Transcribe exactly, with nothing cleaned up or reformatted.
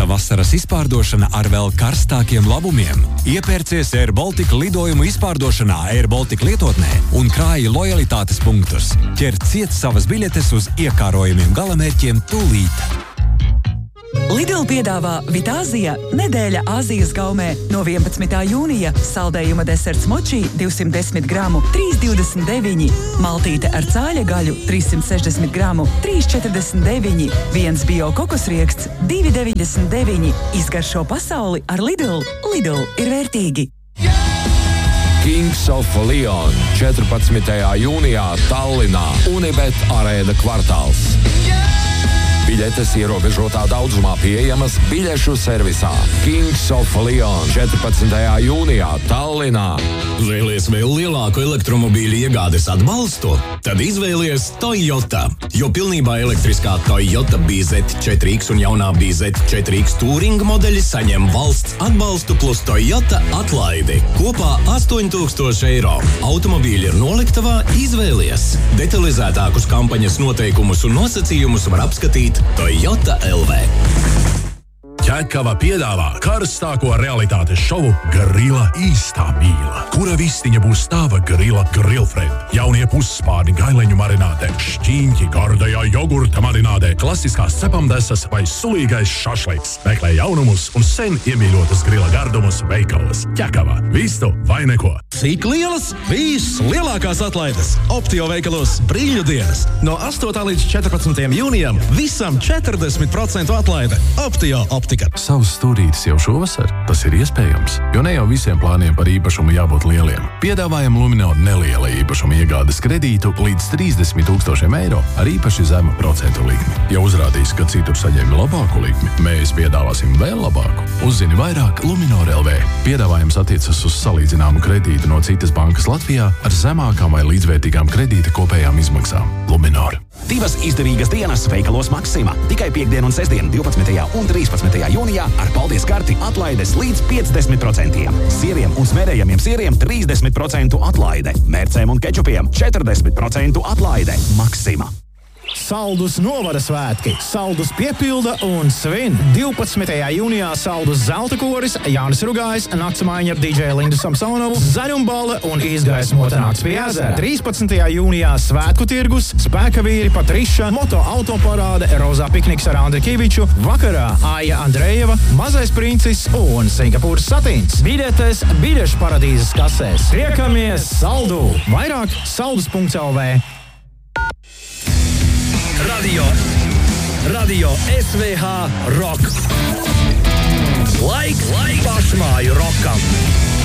Silta vasaras izpārdošana ar vēl karstākiem labumiem. Iepērcies Air Baltica lidojumu izpārdošanā Air Baltica lietotnē un krāji lojalitātes punktus. Ķer ciet savas biļetes uz iekārojumiem galamērķiem tūlīt. Lidl piedāvā Vitāzija nedēļa Āzijas gaumē no vienpadsmitā jūnija. Saldējuma deserts moči divsimt desmit gramu trīs divdesmit deviņi, maltīte ar cāļa gaļu trīssimt sešdesmit gramu trīs četrdesmit deviņi, viens bio kokosrieksts divi deviņdesmit deviņi. Izgaršo pasauli ar Lidl. Lidl ir vērtīgi. Kings of Leon četrpadsmitajā jūnijā Tallinā Unibet arēna kvartāls. Biļetes ierobežotā daudzumā pieejamas biļešu servisā. Kings of Leon četrpadsmitajā jūnijā Tallinā. Vēlies vēl lielāku elektromobīļu iegādes atbalstu? Tad izvēlies Toyota, jo pilnībā elektriskā Toyota B Z četri X un jaunā B Z četri X Touring modeļi saņem valsts atbalstu plus Toyota atlaidi. Kopā astoņi tūkstoši eiro. Automobīļi ir noliktavā, izvēlies. Detalizētākus kampaņas noteikumus un nosacījumus var apskatīt Toyota L V. Ķekava piedāvā karstāko realitātes šovu Grila īstā mīla, kura vistiņa būs tava Grila Grillfriend. Jaunie pusspārni gaileņu marinātē, šķīņķi gardajā jogurta marinātē, klasiskās cepamdesas vai sulīgais šašliks. Meklē jaunumus un sen iemīļotas Grila gardumus veikalos. Ķekava. Vistu vai neko. Cik lielas? Viss lielākās atlaides. Optio veikalos brīļu dienas. No astotā līdz četrpadsmitajam jūnijam visam četrdesmit procentu atlaide. Optio optika. Savus stūrītis jau šovasar? Tas ir iespējams, jo ne jau visiem plāniem par īpašumu jābūt lieliem. Piedāvājam Luminor neliela īpašuma iegādes kredītu līdz trīsdesmit tūkstošiem eiro ar īpaši zemu procentu likmi. Ja uzrādīs, ka citur saņēmi labāku likmi, mēs piedāvāsim vēl labāku. Uzzini vairāk Luminor L V. Piedāvājums attiecas uz salīdzināmu kredītu no citas bankas Latvijā ar zemākām vai līdzvērtīgām kredīta kopējām izmaksām. Luminor. Divas izdevīgas dienas veikalos Maksima. Tikai piekdien un sestdien divpadsmitajā un trīspadsmitajā jūnijā ar paldies karti atlaides līdz piecdesmit procentiem. Sieriem un smērējamiem sieriem trīsdesmit procentu atlaide. Mērcēm un kečupiem četrdesmit procentu atlaide. Maksima. Saldus novada svētki. Saldus piepilda un svin. divpadsmitajā jūnijā Saldus zelta koris, Jānis Rugājs, naktsmaiņa ar D J Lindu Samsonovu, zaļumbale un izgaismota nakts pie ezera. trīspadsmitajā jūnijā svētku tirgus, spēka vīri Patriša, moto autoparāde, rozā pikniks ar Andri Kiviču, vakarā Aija Andrejeva, mazais princis un Singapūras satīns. Biļetes biļešu paradīzes kasēs. Tiekamies Saldu! Vairāk saldus punkts L V. Radio, Radio S V H Rock.